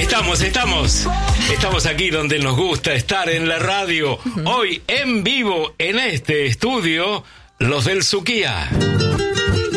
Estamos aquí donde nos gusta estar en la radio. Hoy en vivo en este estudio, los del Suquía.